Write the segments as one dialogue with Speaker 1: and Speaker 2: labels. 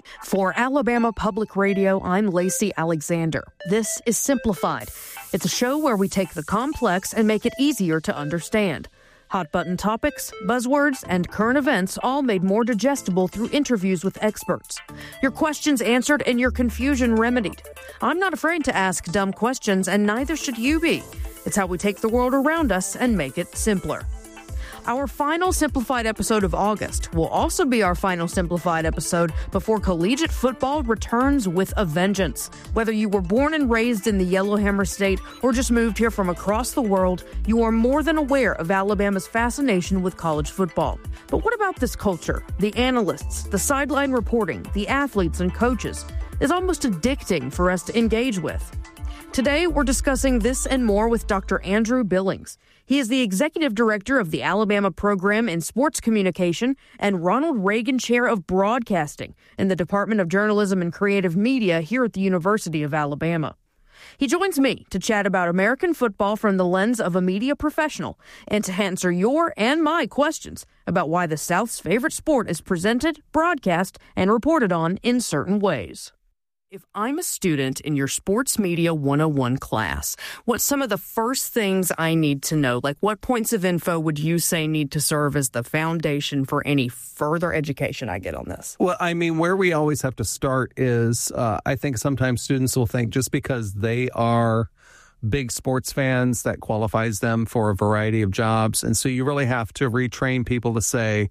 Speaker 1: For Alabama Public Radio, I'm Lacey Alexander. This is Simplified. It's a show where we take the complex and make it easier to understand. Hot-button topics, buzzwords, and current events all made more digestible through interviews with experts. Your questions answered and your confusion remedied. I'm not afraid to ask dumb questions, and neither should you be. It's how we take the world around us and make it simpler. Our final Simplified episode of August will also be our final Simplified episode before collegiate football returns with a vengeance. Whether you were born and raised in the Yellowhammer State or just moved here from across the world, you are more than aware of Alabama's fascination with college football. But what about this culture? The analysts, the sideline reporting, the athletes and coaches is almost addicting for us to engage with. Today, we're discussing this and more with Dr. Andrew Billings. He is the executive director of the Alabama Program in Sports Communication and Ronald Reagan Chair of Broadcasting in the Department of Journalism and Creative Media here at the University of Alabama. He joins me to chat about American football from the lens of a media professional and to answer your and my questions about why the South's favorite sport is presented, broadcast, and reported on in certain ways. If I'm a student in your Sports Media 101 class, what's some of the first things I need to know? Like, what points of info would you say need to serve as the foundation for any further education I get on this?
Speaker 2: Well, I mean, where we always have to start is, I think sometimes students will think just because they are big sports fans, that qualifies them for a variety of jobs. And so you really have to retrain people to say,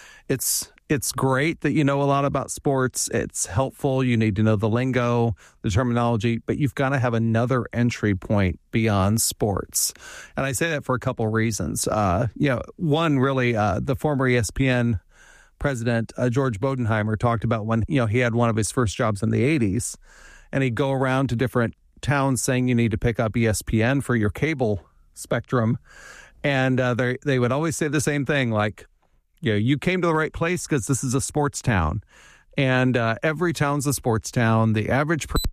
Speaker 2: it's great that you know a lot about sports. It's helpful. You need to know the lingo, the terminology, but you've got to have another entry point beyond sports. And I say that for a couple of reasons. One, really, the former ESPN president, George Bodenheimer, talked about when, he had one of his first jobs in the 80s, and he'd go around to different towns saying you need to pick up ESPN for your cable spectrum. And they would always say the same thing, like, you came to the right place because this is a sports town. And every town's a sports town. The average person